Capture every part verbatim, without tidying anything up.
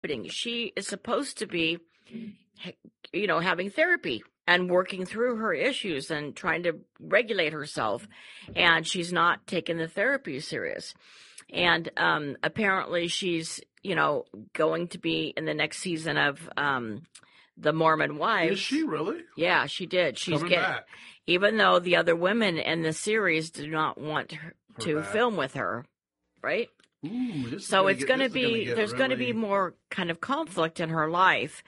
happening. She is supposed to be, you know, having therapy and working through her issues and trying to regulate herself. And she's not taking the therapy serious. And um, apparently she's, you know, going to be in the next season of um, The Mormon Wives. Is she really? Yeah, she did. She's Coming getting, back. even though the other women in the series do not want her, Her to back. film with her, right? Ooh, this is So gonna it's get- going to this is gonna be, get there's going to be really- more kind of conflict in her life.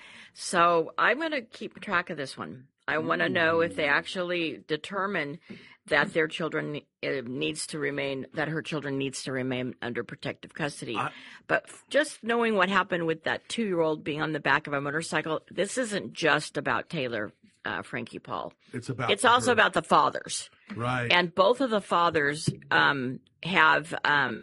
So I'm going to keep track of this one. I want to know if they actually determine that their children uh, needs to remain, that her children needs to remain under protective custody. I- But f- just knowing what happened with that two-year-old being on the back of a motorcycle, this isn't just about Taylor uh, Frankie Paul. It's about. It's also her. about the fathers. Right. And both of the fathers um, have um,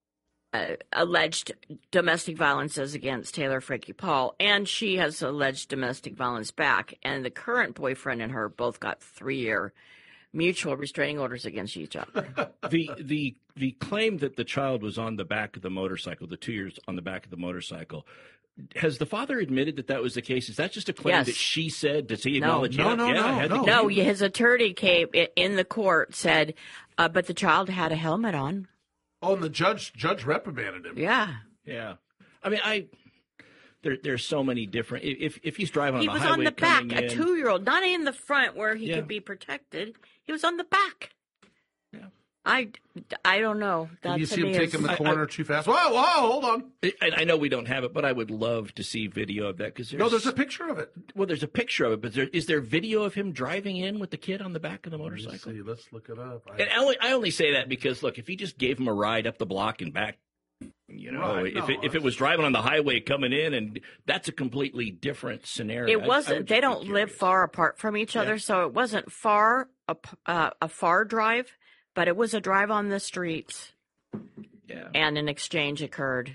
uh, alleged domestic violences against Taylor Frankie Paul, and she has alleged domestic violence back. And the current boyfriend and her both got three-year mutual restraining orders against each other. the the the claim that the child was on the back of the motorcycle, the two years on the back of the motorcycle. Has the father admitted that that was the case? Is that just a claim Yes. that she said? Does he No. acknowledge? No, yeah, no, yeah, no, I had the no. kid. No, his attorney came i- in the court, said, uh, but the child had a helmet on. Oh, and the judge judge reprimanded him. Yeah. Yeah, I mean, I there there's so many different. If if he's driving on He the was highway on the back, coming a in, two-year-old, not in the front where he Yeah. could be protected. He was on the back. Yeah. I, I don't know. That And you to see him me taking is- the I- corner too fast. Whoa, whoa, hold on. I, I know we don't have it, but I would love to see video of that because No, there's a picture of it. well, there's a picture of it, but there, is there video of him driving in with the kid on the back of the Let me motorcycle? see. Let's look it up. I- And I only, I only say that because, look, if he just gave him a ride up the block and back, you know, Right, if, no, it, if it was driving on the highway coming in, and that's a completely different scenario. It I- I wasn't. would They just be don't live curious. far apart from each other, Yeah. so it wasn't far a, uh, a far drive, but it was a drive on the streets, Yeah. and an exchange occurred.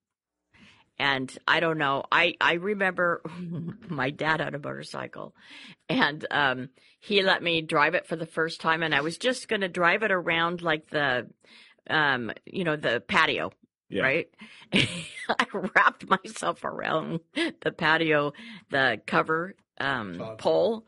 And I don't know. I I remember my dad had a motorcycle, and um, he let me drive it for the first time, and I was just going to drive it around like the, um, you know, the patio. Yeah. Right? I wrapped myself around the patio, the cover um, Awesome. pole,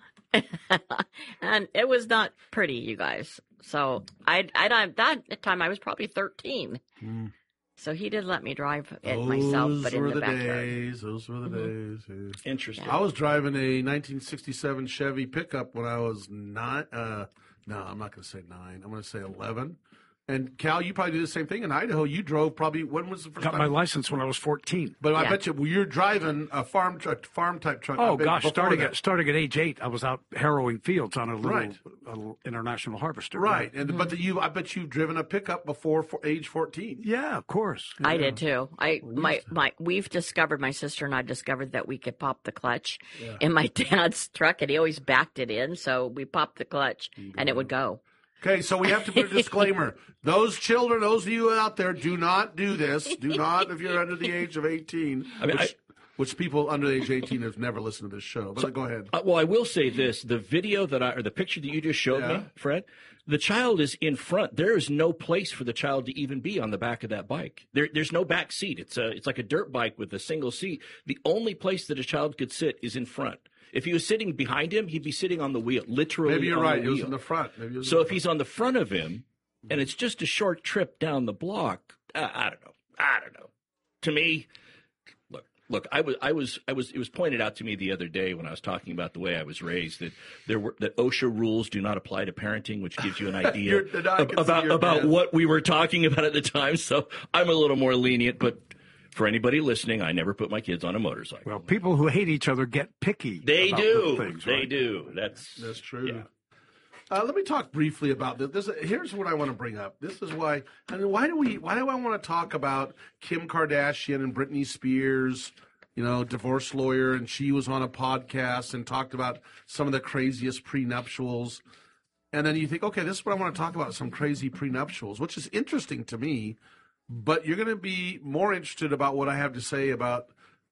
and it was not pretty, you guys. So I, I don't. That time I was probably thirteen. Hmm. So he did let me drive it myself, Those but were in the, the backyard. days. Those were the days. yeah. Interesting. I was driving a nineteen sixty-seven Chevy pickup when I was nine. Uh, no, I'm not going to say nine. I'm going to say eleven. And Cal, you probably did the same thing in Idaho. You drove probably. When was the first Got time? my license when I was fourteen. But I Yeah. bet you well, you're driving a farm truck, farm type truck. I Oh bet gosh, before starting that. at starting at age eight, I was out harrowing fields on a little, Right. a little international harvester. Right, and but the, you, I bet you've driven a pickup before for age fourteen. Yeah, of course. I did too. I We my used to- my we've discovered, my sister and I discovered that we could pop the clutch in my dad's truck, and he always backed it in, so we popped the clutch and it would go. Okay, so we have to put a disclaimer. Those children, those of you out there, do not do this. Do not if you're under the age of eighteen. I mean, which, which people under the age of eighteen have never listened to this show. But go ahead. Uh, well, I will say this: the video that I, or the picture that you just showed Yeah. me, Fred, the child is in front. There is no place for the child to even be on the back of that bike. There, there's no back seat. It's a, it's like a dirt bike with a single seat. The only place that a child could sit is in front. If he was sitting behind him, he'd be sitting on the wheel, literally. Maybe you're on right. The It was wheel. in the front. Maybe it was So in if the he's on the front of him, and it's just a short trip down the block, uh, I don't know. I don't know. To me, look, look. I was, I was, I was. It was pointed out to me the other day when I was talking about the way I was raised that there were that OSHA rules do not apply to parenting, which gives you an idea You're- now I ab- can see about your about head. what we were talking about at the time. So I'm a little more lenient, but. For anybody listening, I never put my kids on a motorcycle. Well, people who hate each other get picky. they about do. Things, They right? do. That's That's true. Yeah. Uh, let me talk briefly about this. this. Here's what I want to bring up. This is why. I mean, why do we? Why do I want to talk about Kim Kardashian and Britney Spears? You know, divorce lawyer, and she was on a podcast and talked about some of the craziest prenuptials. And then you think, okay, this is what I want to talk about: some crazy prenuptials, which is interesting to me. But you're going to be more interested about what I have to say about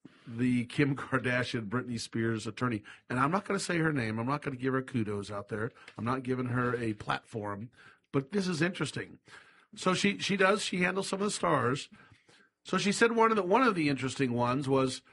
the Kim Kardashian, Britney Spears attorney. And I'm not going to say her name. I'm not going to give her kudos out there. I'm not giving her a platform. But this is interesting. So she, she does. She handles some of the stars. So she said one of the one of the interesting ones was